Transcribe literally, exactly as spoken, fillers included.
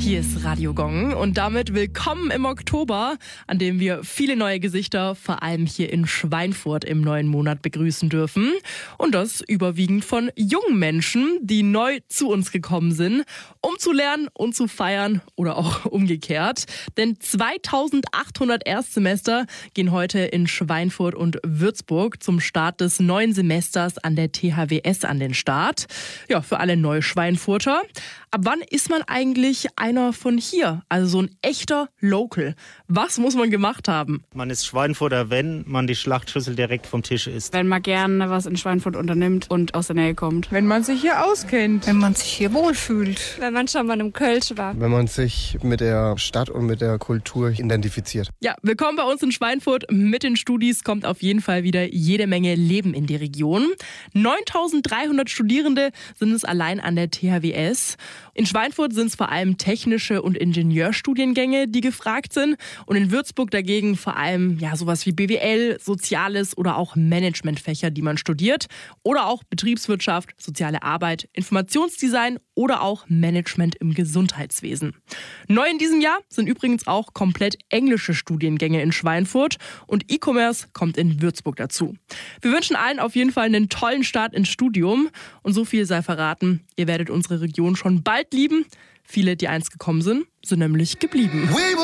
Hier ist Radio Gong und damit willkommen im Oktober, an dem wir viele neue Gesichter, vor allem hier in Schweinfurt im neuen Monat begrüßen dürfen. Und das überwiegend von jungen Menschen, die neu zu uns gekommen sind, um zu lernen und zu feiern oder auch umgekehrt. Denn zweitausendachthundert Erstsemester gehen heute in Schweinfurt und Würzburg zum Start des neuen Semesters an der T H W S an den Start. Ja, für alle Neuschweinfurter. Ab wann ist man eigentlich einer von hier? Also so ein echter Local. Was muss man gemacht haben? Man ist Schweinfurter, wenn man die Schlachtschüssel direkt vom Tisch isst. Wenn man gerne was in Schweinfurt unternimmt und aus der Nähe kommt. Wenn man sich hier auskennt. Wenn man sich hier wohlfühlt. Wenn man schon mal im Kölsch war. Wenn man sich mit der Stadt und mit der Kultur identifiziert. Ja, willkommen bei uns in Schweinfurt. Mit den Studis kommt auf jeden Fall wieder jede Menge Leben in die Region. neuntausenddreihundert Studierende sind es allein an der T H W S. In Schweinfurt sind es vor allem technische und Ingenieurstudiengänge, die gefragt sind. Und in Würzburg dagegen vor allem ja sowas wie B W L, Soziales oder auch Managementfächer, die man studiert. Oder auch Betriebswirtschaft, soziale Arbeit, Informationsdesign oder auch Management im Gesundheitswesen. Neu in diesem Jahr sind übrigens auch komplett englische Studiengänge in Schweinfurt und E-Commerce kommt in Würzburg dazu. Wir wünschen allen auf jeden Fall einen tollen Start ins Studium und so viel sei verraten, ihr werdet unsere Region schon bald lieben. Viele, die einst gekommen sind, sind nämlich geblieben.